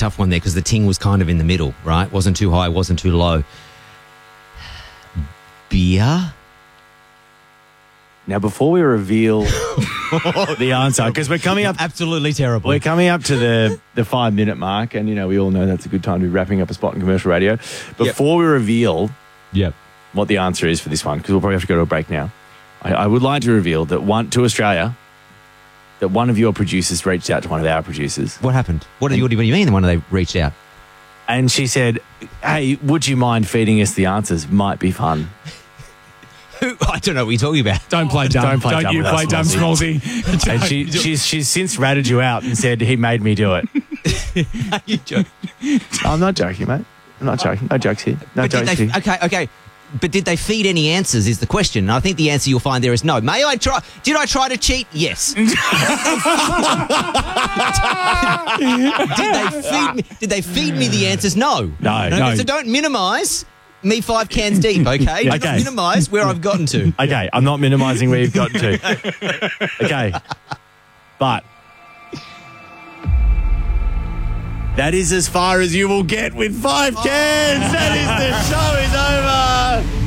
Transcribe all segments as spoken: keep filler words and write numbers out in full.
tough one there because the ting was kind of in the middle, right? Wasn't too high, wasn't too low. Beer? Now, before we reveal the answer, because we're coming up... Absolutely terrible. We're coming up to the, the five-minute mark, and, you know, we all know that's a good time to be wrapping up a spot in commercial radio. Before yep. we reveal yep. what the answer is for this one, because we'll probably have to go to a break now, I, I would like to reveal that one to Australia, that one of your producers reached out to one of our producers. What happened? What do you, what do you mean the one they reached out? And she said, hey, would you mind feeding us the answers? Might be fun. I don't know what you're talking about. Don't play dumb. Don't, play don't dumb you play dumb, Smallsy. And she, she's, she's since ratted you out and said he made me do it. Are you joking? I'm not joking, mate. I'm not joking. No jokes here. No but jokes did they, here. Okay, okay. But did they feed any answers is the question. I think the answer you'll find there is no. May I try? Did I try to cheat? Yes. did they feed me? Did they feed me the answers? No. No, no. no. So don't minimise me five cans deep, okay? Yeah, okay. okay. Minimise where I've gotten to. Okay, I'm not minimising where you've gotten to. Okay. But that is as far as you will get with five cans. That is the show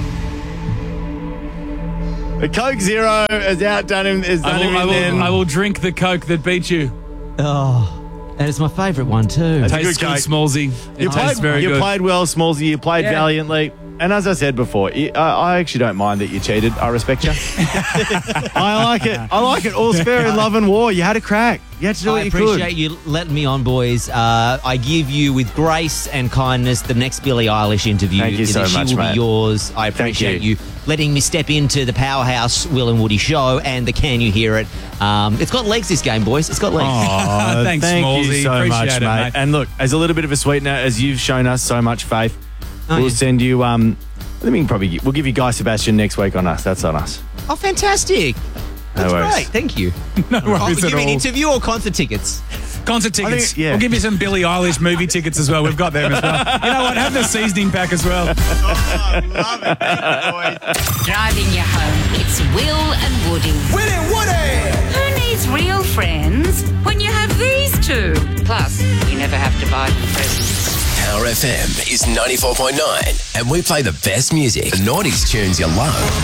is over. The Coke Zero has outdone him. Has done I will, him I, will, in I will drink the Coke that beat you. Oh, and it's my favourite one too. That's Tastes good, good, Coke. Smallsy. It You tastes played, very you good. played well, Smallsy. You played Yeah. valiantly. And as I said before, I, I actually don't mind that you cheated. I respect you. I like it. I like it. All's fair in love and war. You had a crack. You had to do what I you could. appreciate you letting me on, boys. Uh, I give you, with grace and kindness, the next Billie Eilish interview. Thank you so she much, will mate. be yours. I appreciate you. you letting me step into the powerhouse Will and Woody show and the Can You Hear It. Um, it's got legs, this game, boys. It's got legs. Aw, Thanks, thank Smallsy. you so Appreciate much, it, mate. mate. And look, as a little bit of a sweetener, as you've shown us so much faith, Oh, we'll yeah. send you. Um, I think we can probably we'll give you Guy Sebastian next week on us. That's on us. Oh, fantastic. That's worries. great. Thank you. No Oh, worries you at mean all. interview or concert tickets? Concert tickets. I think- yeah. We'll give you some Billie Eilish movie tickets as well. We've got them as well. You know what? Have the seasoning pack as well. Driving you home, it's Will and Woody. Will and Woody! Who needs real friends when you have these two? Plus, you never have to buy them presents. Power F M is ninety-four point nine, and we play the best music, the nineties tunes you love.